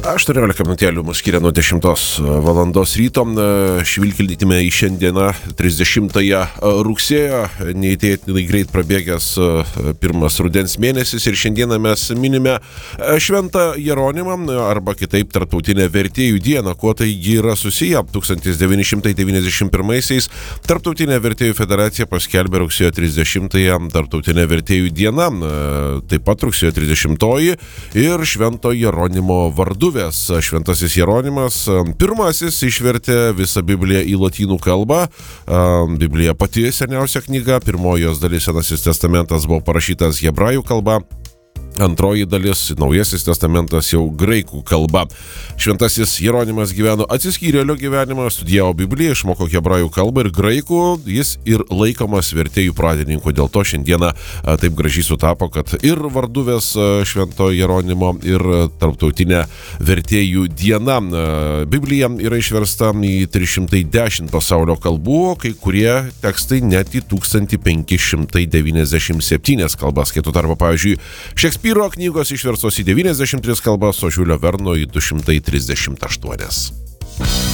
18 minutėlių mus skiria nuo 10 valandos ryto. Švilkildytime į šiandieną 30 rugsėjo. Neįtėtinai greit prabėgęs pirmas rudens mėnesis ir šiandieną mes minime Šventą Jeronimą arba kitaip Tarptautinę vertėjų dieną. Kuo tai yra susiję? 1991-aisiais Tarptautinė vertėjų federacija paskelbė rugsėjo 30-ąją Tarptautinę vertėjų dieną, taip pat rugsėjo 30-oji ir Švento Jeronimo varduvės. Šventasis Jeronimas pirmasis išvertė visą Bibliją į lotynų kalbą. Biblija pati seniausia knyga, pirmoji jos dalis Senasis testamentas buvo parašytas hebrajų kalba. Antroji dalis, Naujasis testamentas, jau graikų kalba. Šventasis Jeronimas gyveno atsiskyrėlio gyvenimą, studijavo Bibliją, išmoko hebrajų kalbą ir graikų, jis ir laikomas vertėjų pradininku. Dėl to šiandieną taip gražiai sutapo, kad ir varduvės Švento Jeronimo, ir Tarptautinė vertėjų diena. Biblija yra išversta į 310 pasaulio kalbų, kai kurie tekstai net į 1597 kalbas. Kai tuo tarpu, pavyzdžiui, Šekspyro knygos išverstos į 93 kalbas, o Žiulio Verno į 238.